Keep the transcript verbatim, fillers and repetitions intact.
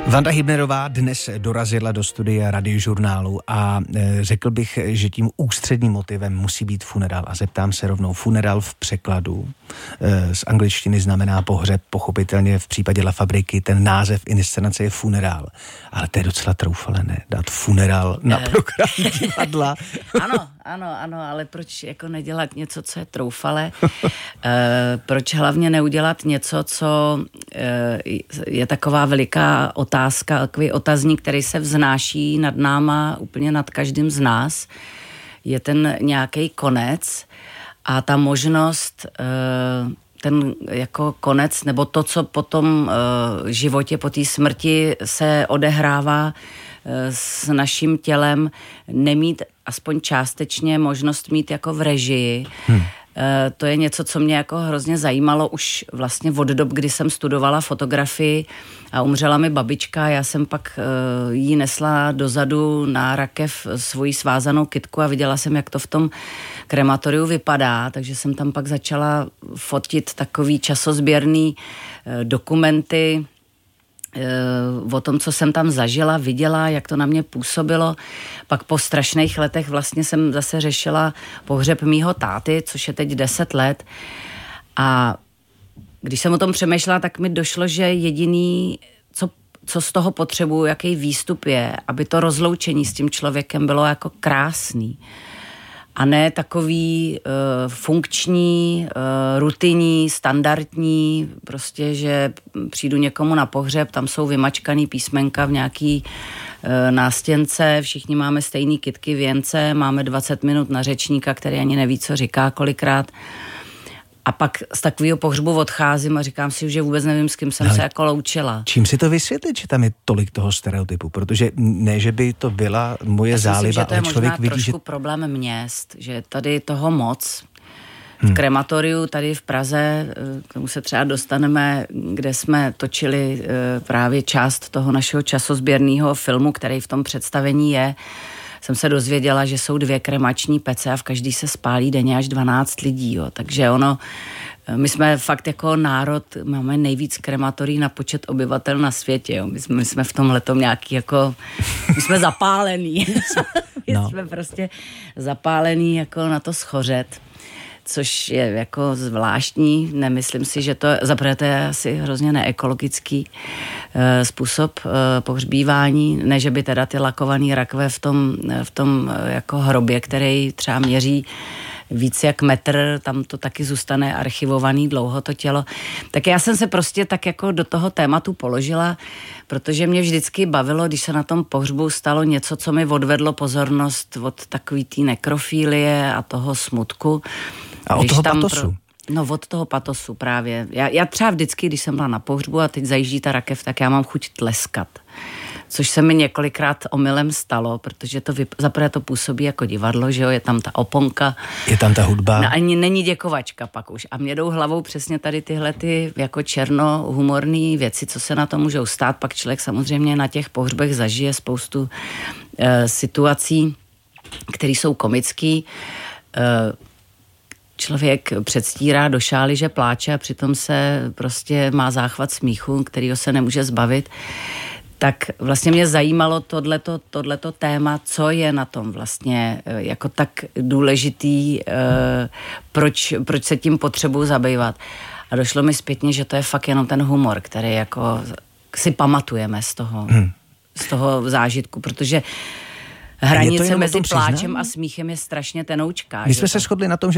Vanda Hybnerová dnes dorazila do studia Radiožurnálu a e, řekl bych, že tím ústředním motivem musí být funerál. A zeptám se rovnou, funerál v překladu e, z angličtiny znamená pohřeb, pochopitelně v případě La Fabriky ten název inscenace je funerál. Ale to je docela troufale, ne? Dát funerál na program divadla. Ano, ano, ano, ale proč jako nedělat něco, co je troufale? e, proč hlavně neudělat něco, co e, je taková veliká otázka, takový otazník, který se vznáší nad náma, úplně nad každým z nás. Je ten nějaký konec a ta možnost, e, ten jako konec, nebo to, co po tom e, životě, po té smrti se odehrává e, s naším tělem, nemít aspoň částečně možnost mít jako v režii. Hmm. E, to je něco, co mě jako hrozně zajímalo už vlastně od dob, kdy jsem studovala fotografii a umřela mi babička. Já jsem pak e, jí nesla dozadu na rakev svoji svázanou kytku a viděla jsem, jak to v tom krematoriu vypadá, takže jsem tam pak začala fotit takový časozběrný e, dokumenty o tom, co jsem tam zažila, viděla, jak to na mě působilo. Pak po strašných letech vlastně jsem zase řešila pohřeb mýho táty, což je teď deset let. A když jsem o tom přemýšlela, tak mi došlo, že jediný, co, co z toho potřebuju, jaký výstup je, aby to rozloučení s tím člověkem bylo jako krásný. A ne takový uh, funkční, uh, rutinní, standardní, prostě, že přijdu někomu na pohřeb, tam jsou vymačkaný písmenka v nějaký uh, nástěnce, všichni máme stejný kytky, věnce, máme dvacet minut na řečníka, který ani neví, co říká kolikrát. A pak z takového pohřbu odcházím a říkám si, že vůbec nevím, s kým jsem no, se jako loučila. Čím si to vysvětlit, že tam je tolik toho stereotypu? Protože ne, že by to byla moje Já záliba, myslím, že to je ale člověk možná vidí, trošku že... problém měst, že tady toho moc. V hmm. krematoriu tady v Praze, k tomu se třeba dostaneme, kde jsme točili právě část toho našeho časozběrného filmu, který v tom představení je, jsem se dozvěděla, že jsou dvě kremační pece a v každý se spálí denně až dvanáct lidí. Jo. Takže ono, my jsme fakt jako národ, máme nejvíc krematorií na počet obyvatel na světě. Jo. My, jsme, my jsme v tomhletom nějaký jako, my jsme zapálení. No. My jsme prostě zapálení jako na to schořet, což je jako zvláštní. Nemyslím si, že to, zaprvé to je asi hrozně neekologický e, způsob e, pohřbívání, ne, že by teda ty lakovaný rakve v tom, v tom e, jako hrobě, který třeba měří víc jak metr, tam to taky zůstane archivovaný dlouho to tělo. Tak já jsem se prostě tak jako do toho tématu položila, protože mě vždycky bavilo, když se na tom pohřbu stalo něco, co mi odvedlo pozornost od takový té nekrofílie a toho smutku. A od toho patosu? Pro, no od toho patosu právě. Já, já třeba vždycky, když jsem byla na pohřbu a teď zajíždí ta rakev, tak já mám chuť tleskat. Což se mi několikrát omylem stalo, protože to vyp- zaprvé to působí jako divadlo, že jo, je tam ta oponka. Je tam ta hudba. No ani není děkovačka pak už. A mě jdou hlavou přesně tady tyhle ty jako černohumorný věci, co se na to můžou stát. Pak člověk samozřejmě na těch pohřbech zažije spoustu e, situací, které jsou komický. E, Člověk předstírá do šály, že pláče a přitom se prostě má záchvat smíchu, kterýho se nemůže zbavit. Tak vlastně mě zajímalo tohleto, tohleto téma, co je na tom vlastně jako tak důležitý, proč, proč se tím potřebuji zabývat. A došlo mi zpětně, že to je fakt jenom ten humor, který jako si pamatujeme z toho, hmm. z toho zážitku, protože hranice mezi pláčem a smíchem je strašně tenoučká. My jsme se shodli na tom, že